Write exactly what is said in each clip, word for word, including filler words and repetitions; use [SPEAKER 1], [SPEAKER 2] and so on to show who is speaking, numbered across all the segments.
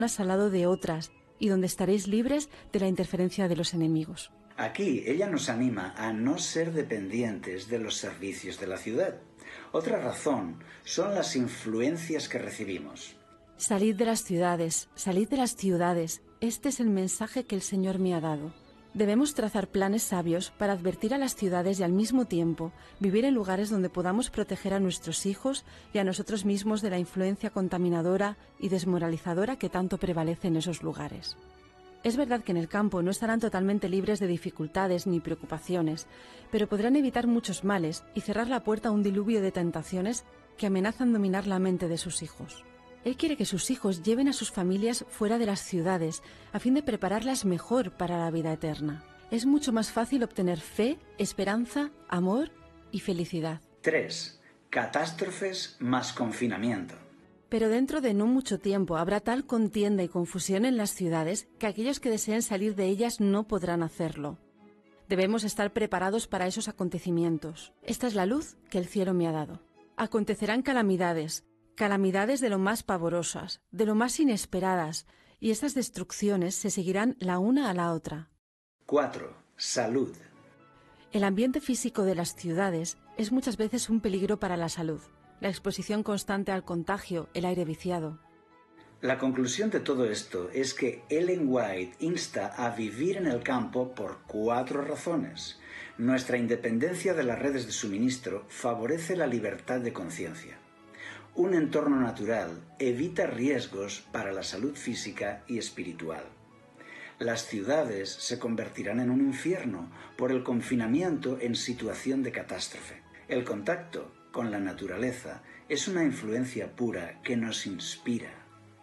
[SPEAKER 1] al lado de otras y donde estaréis libres de la interferencia de los enemigos.
[SPEAKER 2] Aquí ella nos anima a no ser dependientes de los servicios de la ciudad. Otra razón son las influencias que recibimos.
[SPEAKER 1] Salid de las ciudades, salid de las ciudades. Este es el mensaje que el Señor me ha dado. Debemos trazar planes sabios para advertir a las ciudades y al mismo tiempo vivir en lugares donde podamos proteger a nuestros hijos y a nosotros mismos de la influencia contaminadora y desmoralizadora que tanto prevalece en esos lugares. Es verdad que en el campo no estarán totalmente libres de dificultades ni preocupaciones, pero podrán evitar muchos males y cerrar la puerta a un diluvio de tentaciones que amenazan dominar la mente de sus hijos. Él quiere que sus hijos lleven a sus familias fuera de las ciudades, a fin de prepararlas mejor para la vida eterna. Es mucho más fácil obtener fe, esperanza, amor y felicidad.
[SPEAKER 2] tres. Catástrofes más confinamiento.
[SPEAKER 1] Pero dentro de no mucho tiempo habrá tal contienda y confusión en las ciudades que aquellos que deseen salir de ellas no podrán hacerlo. Debemos estar preparados para esos acontecimientos. Esta es la luz que el cielo me ha dado. Acontecerán calamidades, calamidades de lo más pavorosas, de lo más inesperadas, y estas destrucciones se seguirán la una a la otra.
[SPEAKER 2] cuatro. Salud.
[SPEAKER 1] El ambiente físico de las ciudades es muchas veces un peligro para la salud. La exposición constante al contagio, el aire viciado.
[SPEAKER 2] La conclusión de todo esto es que Ellen White insta a vivir en el campo por cuatro razones. Nuestra independencia de las redes de suministro favorece la libertad de conciencia. Un entorno natural evita riesgos para la salud física y espiritual. Las ciudades se convertirán en un infierno por el confinamiento en situación de catástrofe. El contacto con la naturaleza es una influencia pura que nos inspira.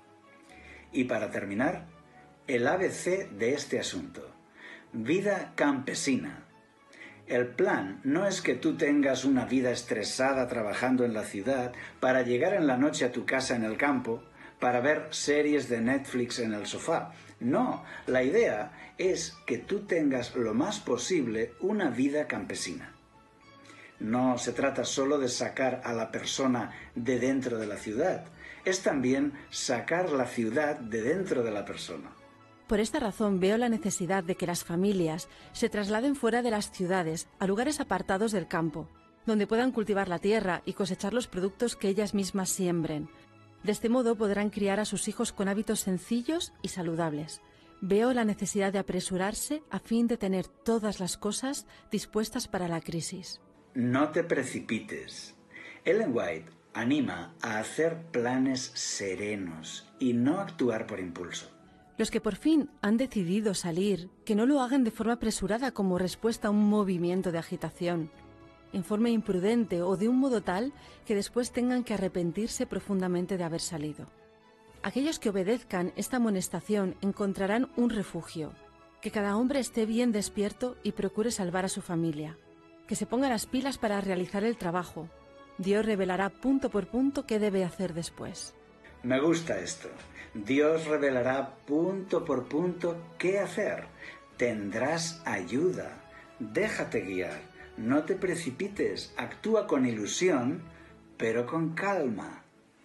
[SPEAKER 2] Y para terminar, el A B C de este asunto. Vida campesina. El plan no es que tú tengas una vida estresada trabajando en la ciudad para llegar en la noche a tu casa en el campo, para ver series de Netflix en el sofá. No, la idea es que tú tengas lo más posible una vida campesina. No se trata solo de sacar a la persona de dentro de la ciudad, es también sacar la ciudad de dentro de la persona.
[SPEAKER 1] Por esta razón veo la necesidad de que las familias se trasladen fuera de las ciudades, a lugares apartados del campo, donde puedan cultivar la tierra y cosechar los productos que ellas mismas siembren. De este modo podrán criar a sus hijos con hábitos sencillos y saludables. Veo la necesidad de apresurarse a fin de tener todas las cosas dispuestas para la crisis.
[SPEAKER 2] No te precipites. Ellen White anima a hacer planes serenos y no actuar por impulso.
[SPEAKER 1] Los que por fin han decidido salir, que no lo hagan de forma apresurada como respuesta a un movimiento de agitación, en forma imprudente o de un modo tal que después tengan que arrepentirse profundamente de haber salido. Aquellos que obedezcan esta amonestación encontrarán un refugio, que cada hombre esté bien despierto y procure salvar a su familia, que se ponga las pilas para realizar el trabajo. Dios revelará punto por punto qué debe hacer después.
[SPEAKER 2] Me gusta esto. Dios revelará punto por punto qué hacer. Tendrás ayuda. Déjate guiar. No te precipites. Actúa con ilusión, pero con calma.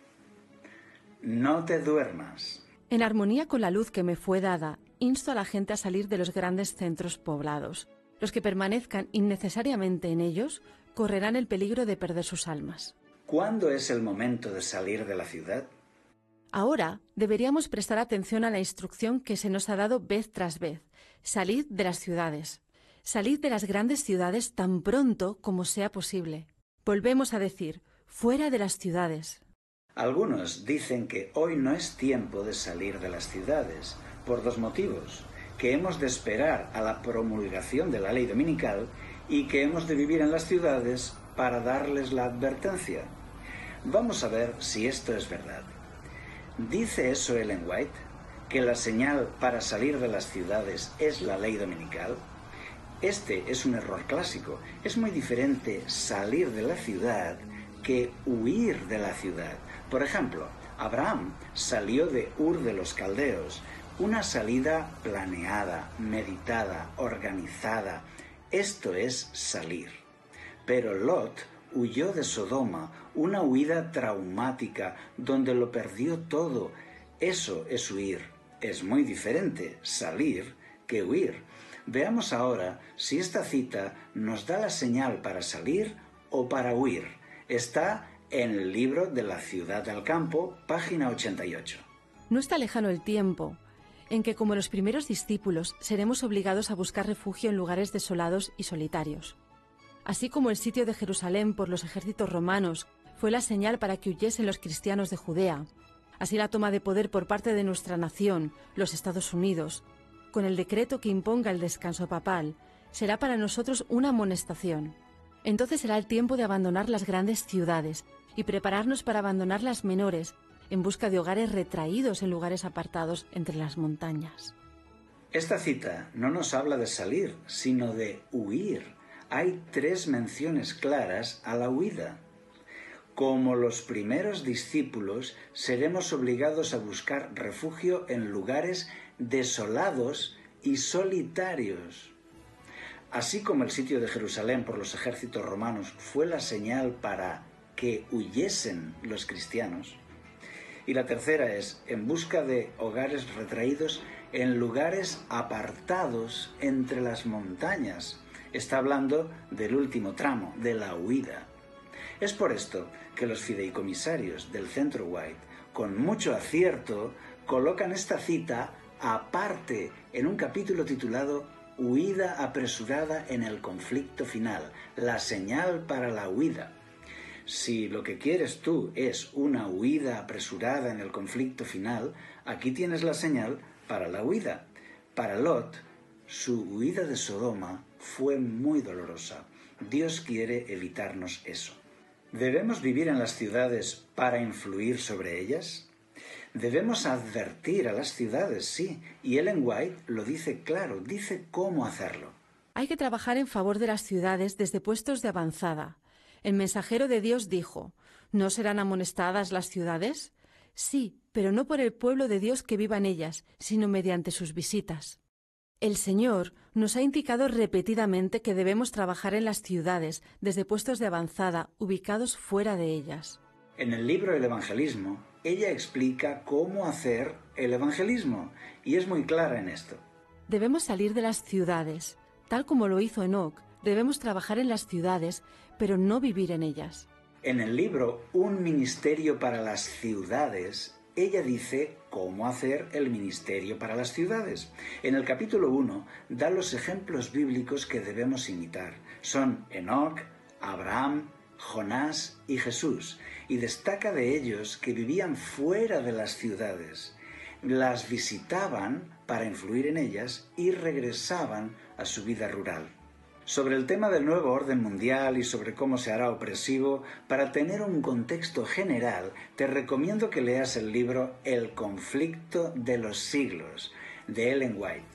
[SPEAKER 2] No te duermas.
[SPEAKER 1] En armonía con la luz que me fue dada, insto a la gente a salir de los grandes centros poblados. Los que permanezcan innecesariamente en ellos correrán el peligro de perder sus almas.
[SPEAKER 2] ¿Cuándo es el momento de salir de la ciudad?
[SPEAKER 1] Ahora deberíamos prestar atención a la instrucción que se nos ha dado vez tras vez. Salid de las ciudades. Salid de las grandes ciudades tan pronto como sea posible. Volvemos a decir, fuera de las ciudades.
[SPEAKER 2] Algunos dicen que hoy no es tiempo de salir de las ciudades, por dos motivos. Que hemos de esperar a la promulgación de la ley dominical y que hemos de vivir en las ciudades para darles la advertencia. Vamos a ver si esto es verdad. ¿Dice eso Ellen White? ¿Que la señal para salir de las ciudades es la ley dominical? Este es un error clásico. Es muy diferente salir de la ciudad que huir de la ciudad. Por ejemplo, Abraham salió de Ur de los Caldeos, una salida planeada, meditada, organizada. Esto es salir. Pero Lot huyó de Sodoma, una huida traumática donde lo perdió todo. Eso es huir. Es muy diferente salir que huir. Veamos ahora si esta cita nos da la señal para salir o para huir. Está en el libro de la ciudad al campo, página ochenta y ocho.
[SPEAKER 1] No está lejano el tiempo en que, como los primeros discípulos, seremos obligados a buscar refugio en lugares desolados y solitarios. Así como el sitio de Jerusalén por los ejércitos romanos fue la señal para que huyesen los cristianos de Judea, así la toma de poder por parte de nuestra nación, los Estados Unidos, con el decreto que imponga el descanso papal, será para nosotros una amonestación. Entonces será el tiempo de abandonar las grandes ciudades y prepararnos para abandonar las menores, en busca de hogares retraídos en lugares apartados entre las montañas.
[SPEAKER 2] Esta cita no nos habla de salir, sino de huir. Hay tres menciones claras a la huida. Como los primeros discípulos, seremos obligados a buscar refugio en lugares desolados y solitarios. Así como el sitio de Jerusalén por los ejércitos romanos fue la señal para que huyesen los cristianos. Y la tercera es, en busca de hogares retraídos en lugares apartados entre las montañas. Está hablando del último tramo, de la huida. Es por esto que los fideicomisarios del Centro White, con mucho acierto, colocan esta cita aparte en un capítulo titulado Huida apresurada en el conflicto final, la señal para la huida. Si lo que quieres tú es una huida apresurada en el conflicto final, aquí tienes la señal para la huida. Para Lot, su huida de Sodoma fue muy dolorosa. Dios quiere evitarnos eso. ¿Debemos vivir en las ciudades para influir sobre ellas? Debemos advertir a las ciudades, sí, y Ellen White lo dice claro, dice cómo hacerlo.
[SPEAKER 1] Hay que trabajar en favor de las ciudades desde puestos de avanzada. El mensajero de Dios dijo, ¿no serán amonestadas las ciudades? Sí, pero no por el pueblo de Dios que viva en ellas, sino mediante sus visitas. El Señor nos ha indicado repetidamente que debemos trabajar en las ciudades desde puestos de avanzada, ubicados fuera de ellas.
[SPEAKER 2] En el libro El Evangelismo, ella explica cómo hacer el evangelismo, y es muy clara en esto.
[SPEAKER 1] Debemos salir de las ciudades. Tal como lo hizo Enoc, debemos trabajar en las ciudades, pero no vivir en ellas.
[SPEAKER 2] En el libro Un ministerio para las ciudades, ella dice cómo hacer el ministerio para las ciudades. En el capítulo uno da los ejemplos bíblicos que debemos imitar. Son Enoc, Abraham, Jonás y Jesús, y destaca de ellos que vivían fuera de las ciudades. Las visitaban para influir en ellas y regresaban a su vida rural. Sobre el tema del nuevo orden mundial y sobre cómo se hará opresivo, para tener un contexto general, te recomiendo que leas el libro El conflicto de los siglos, de Ellen White.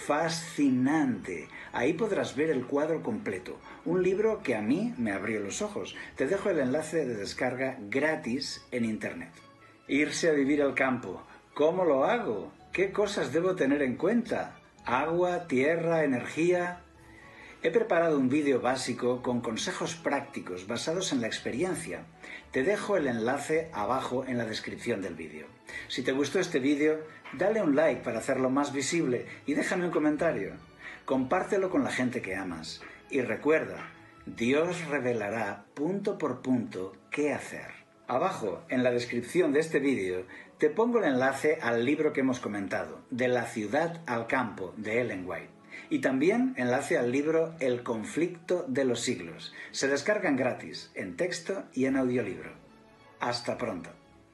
[SPEAKER 2] Fascinante. Ahí podrás ver el cuadro completo. Un libro que a mí me abrió los ojos. Te dejo el enlace de descarga gratis en internet. Irse a vivir al campo. ¿Cómo lo hago? ¿Qué cosas debo tener en cuenta? ¿Agua, tierra, energía? He preparado un vídeo básico con consejos prácticos basados en la experiencia. Te dejo el enlace abajo en la descripción del vídeo. Si te gustó este vídeo, dale un like para hacerlo más visible y déjame un comentario. Compártelo con la gente que amas. Y recuerda, Dios revelará punto por punto qué hacer. Abajo, en la descripción de este vídeo, te pongo el enlace al libro que hemos comentado, De la ciudad al campo, de Ellen White. Y también enlace al libro El conflicto de los siglos. Se descargan gratis, en texto y en audiolibro. Hasta pronto.